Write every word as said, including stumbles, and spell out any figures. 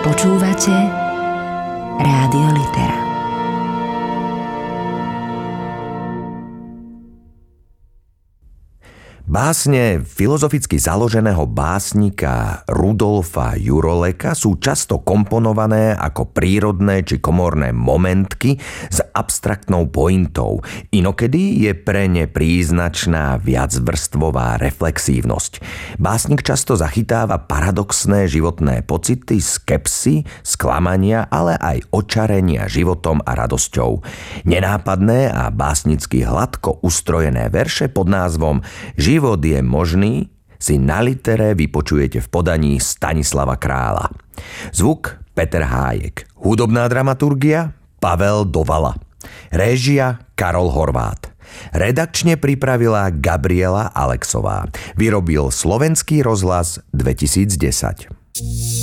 Počúvate Rádio Litera. Básne filozoficky založeného básnika Rudolfa Juroleka sú často komponované ako prírodné či komorné momentky s abstraktnou pointou. Inokedy je pre ne príznačná viacvrstvová reflexívnosť. Básnik často zachytáva paradoxné životné pocity, skepsy, sklamania, ale aj očarenia životom a radosťou. Nenápadné a básnicky hladko ustrojené verše pod názvom Život je možný si na litere vypočujete v podaní Stanislava Krála. Zvuk Peter Hájek. Hudobná dramaturgia Pavel Dovala. Réžia Karol Horvát. Redakčne pripravila Gabriela Alexová. Vyrobil Slovenský rozhlas dvetisícdesať.